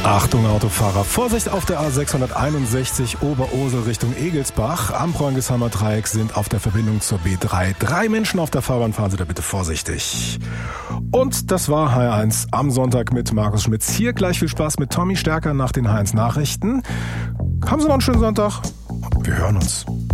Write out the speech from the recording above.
Achtung Autofahrer, Vorsicht auf der A661 Oberursel Richtung Egelsbach. Am Bräungeshammer Dreieck sind auf der Verbindung zur B3 3 Menschen auf der Fahrbahn, fahren Sie da bitte vorsichtig. Und das war HR1 am Sonntag mit Markus Schmitz. Hier gleich viel Spaß mit Tommy Stärker nach den HR1 Nachrichten. Haben Sie noch einen schönen Sonntag? Wir hören uns.